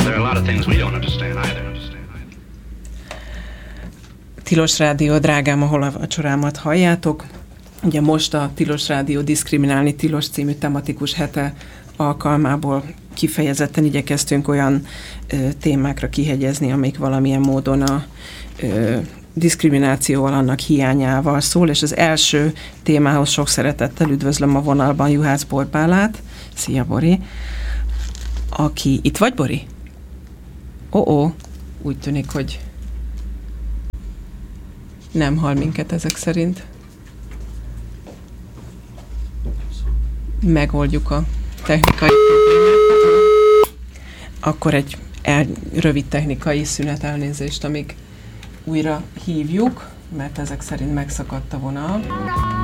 There are a lot of things we don't understand either. Tilos Rádió, drágám, ahol a vacsorámat halljátok. Ugye most a Tilos Rádió Diszkriminálni Tilos című tematikus hete alkalmából kifejezetten igyekeztünk olyan témákra kihegyezni, amik valamilyen módon a diszkriminációval, annak hiányával szól, és az első témához sok szeretettel üdvözlöm a vonalban Juhász Borbálát. Szia, Bori! Aki... Itt vagy, Bori? Úgy tűnik, hogy nem hall minket ezek szerint. Megoldjuk a technikai problémát. Akkor egy rövid technikai szünet, elnézést, amíg újra hívjuk, mert ezek szerint megszakadt a vonal.